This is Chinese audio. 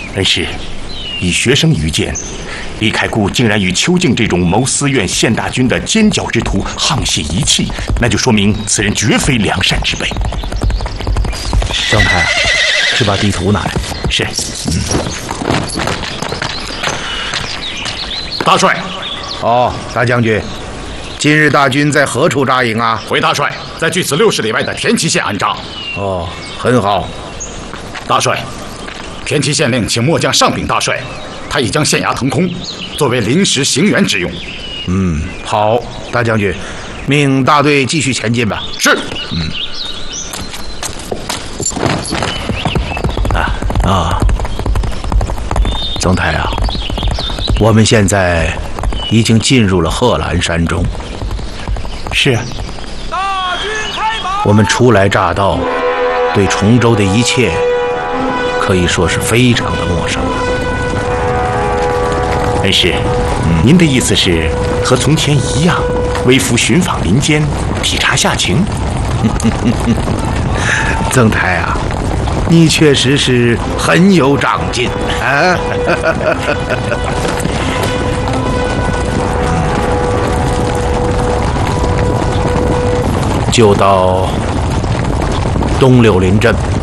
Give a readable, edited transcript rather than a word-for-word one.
恩师，以学生愚见，李开固竟然与邱敬这种谋私怨陷大军的奸狡之徒沆瀣一气，那就说明此人绝非良善之辈。 张太，去把地图拿来。 是。 大帅。 哦，大将军，今日大军在何处扎营啊？ 回大帅，在距此60里外的田岐县安扎。 哦，很好。 大帅，田岐县令请末将上禀大帅，他已将县衙腾空，作为临时行辕之用。 好，大将军，命大队继续前进吧。 是。 曾太啊，我们现在已经进入了贺兰山中。 是啊。 大军开拔。 我们初来乍到，对崇州的一切可以说是非常的陌生了。 恩师，您的意思是和从前一样，微服寻访林间，体察下情？ 曾太啊，你确实是很有长进啊！就到东柳林镇。